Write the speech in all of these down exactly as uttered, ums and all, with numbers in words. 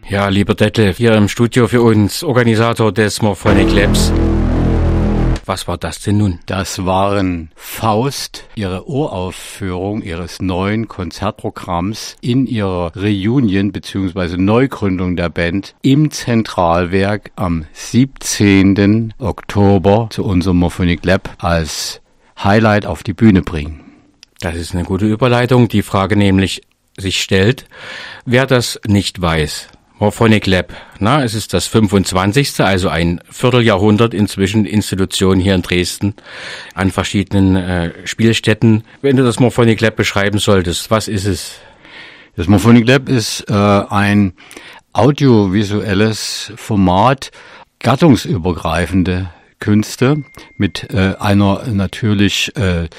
Ja, lieber Detlef, hier im Studio für uns, Organisator des Morphonic Labs. Was war das denn nun? Das waren Faust, ihre Uraufführung ihres neuen Konzertprogramms in ihrer Reunion bzw. Neugründung der Band im Zentralwerk am siebzehnten Oktober zu unserem Morphonic Lab als Highlight auf die Bühne bringen. Das ist eine gute Überleitung. Die Frage nämlich sich stellt, wer das nicht weiß. Morphonic Lab, na, es ist das fünfundzwanzigste, also ein Vierteljahrhundert inzwischen Institution hier in Dresden an verschiedenen äh, Spielstätten. Wenn du das Morphonic Lab beschreiben solltest, was ist es? Das Morphonic Lab ist äh, ein audiovisuelles Format, gattungsübergreifende Künste mit äh, einer natürlich äh,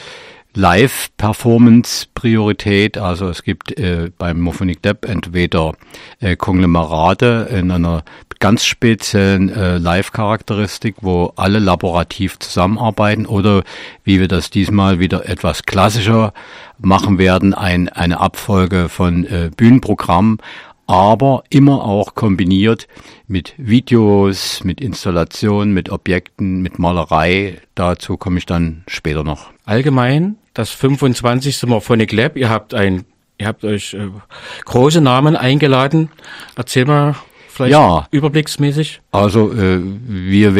Live-Performance-Priorität, also es gibt äh, beim Morphonic Lab entweder äh, Konglomerate in einer ganz speziellen äh, Live-Charakteristik, wo alle laborativ zusammenarbeiten, oder wie wir das diesmal wieder etwas klassischer machen werden, ein, eine Abfolge von äh, Bühnenprogrammen, aber immer auch kombiniert mit Videos, mit Installationen, mit Objekten, mit Malerei. Dazu komme ich dann später noch. Allgemein das fünfundzwanzigste Morphonic Lab. Ihr habt ein, ihr habt euch äh, große Namen eingeladen. Erzähl mal vielleicht ja, überblicksmäßig. Also äh, wir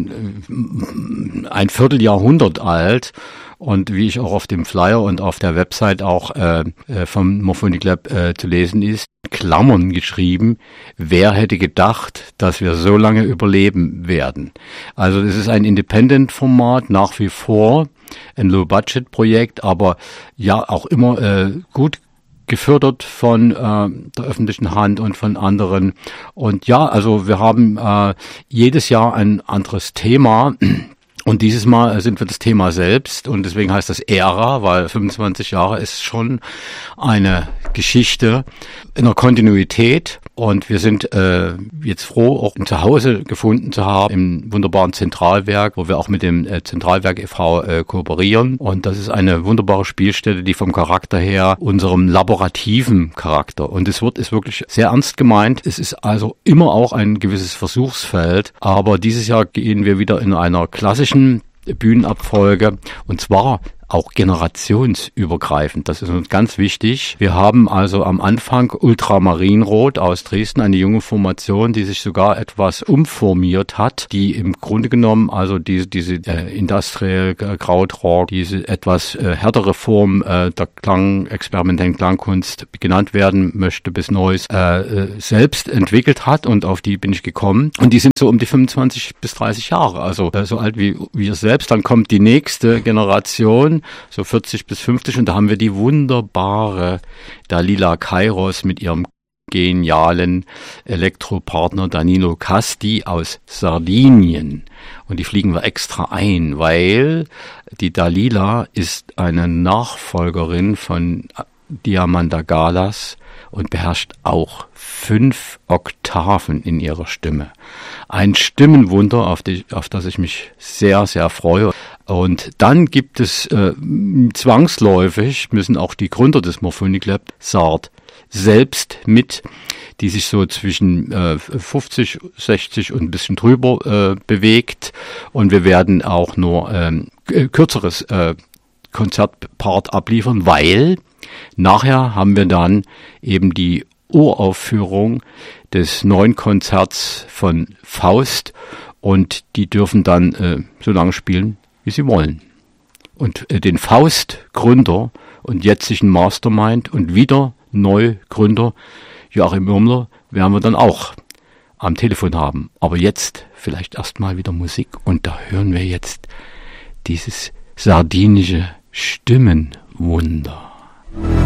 werden äh, ein Vierteljahrhundert alt. Und wie ich auch auf dem Flyer und auf der Website auch äh, vom Morphonic Lab äh, zu lesen ist, Klammern geschrieben, wer hätte gedacht, dass wir so lange überleben werden. Also es ist ein Independent-Format nach wie vor, ein Low-Budget-Projekt, aber ja auch immer äh, gut gefördert von äh, der öffentlichen Hand und von anderen. Und ja, also wir haben äh, jedes Jahr ein anderes Thema. Und dieses Mal sind wir das Thema selbst, und deswegen heißt das Ära, weil fünfundzwanzig Jahre ist schon eine Geschichte in der Kontinuität, und wir sind äh, jetzt froh, auch ein Zuhause gefunden zu haben im wunderbaren Zentralwerk, wo wir auch mit dem äh, Zentralwerk e V äh, kooperieren, und das ist eine wunderbare Spielstätte, die vom Charakter her unserem laborativen Charakter, und das Wort ist wirklich sehr ernst gemeint, es ist also immer auch ein gewisses Versuchsfeld, aber dieses Jahr gehen wir wieder in einer klassischen Bühnenabfolge, und zwar auch generationsübergreifend. Das ist uns ganz wichtig. Wir haben also am Anfang Ultramarinrot aus Dresden, eine junge Formation, die sich sogar etwas umformiert hat, die im Grunde genommen also diese, diese äh, Industrial äh, Krautrock, diese etwas äh, härtere Form äh, der Klang, experimentellen Klangkunst genannt werden möchte, bis Neues äh, selbst entwickelt hat, und auf die bin ich gekommen. Und die sind so um die fünfundzwanzig bis dreißig Jahre, also äh, so alt wie wir selbst. Dann kommt die nächste Generation, so vierzig bis fünfzig, und da haben wir die wunderbare Dalila Kairos mit ihrem genialen Elektropartner Danilo Casti aus Sardinien. Und die fliegen wir extra ein, weil die Dalila ist eine Nachfolgerin von Diamanda Galas und beherrscht auch fünf Oktaven in ihrer Stimme. Ein Stimmenwunder, auf, die, auf das ich mich sehr, sehr freue. Und dann gibt es äh, zwangsläufig, müssen auch die Gründer des Morphonic Lab, Sard, selbst mit, die sich so zwischen äh, fünfzig, sechzig und ein bisschen drüber äh, bewegt. Und wir werden auch nur ähm, kürzeres äh, Konzertpart abliefern, weil nachher haben wir dann eben die Uraufführung des neuen Konzerts von Faust, und die dürfen dann äh, so lange spielen, wie sie wollen. Und äh, den Faust-Gründer und jetzigen Mastermind und wieder Neugründer Joachim Irmler werden wir dann auch am Telefon haben. Aber jetzt vielleicht erstmal wieder Musik, und da hören wir jetzt dieses sardinische Stimmenwunder.